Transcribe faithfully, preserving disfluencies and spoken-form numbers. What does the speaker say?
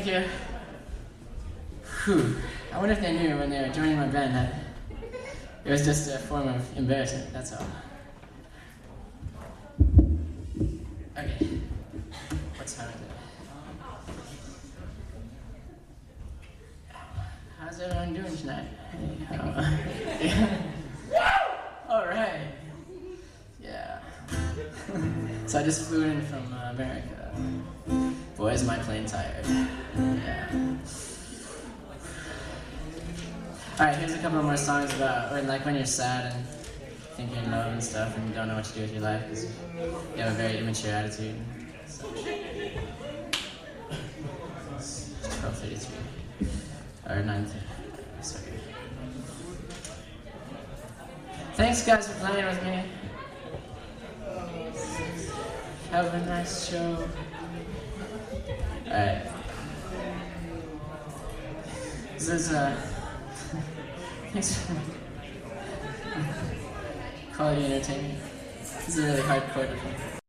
thank you. Whew. I wonder if they knew when they were joining my band that it was just a form of embarrassment, that's all. Okay. What time is it? How's everyone doing tonight? All right. Yeah. So I just flew in from uh, America. Boy, is my plane tired. Yeah. All right, here's a couple more songs about, or like when you're sad and think you're in love and stuff and you don't know what to do with your life because you have a very immature attitude. So. twelve thirty-three. Or nine thirty. Sorry. Thanks guys for playing with me. Have a nice show. Alright. This is uh thanks for quality entertainment. This is a really hard chord to play.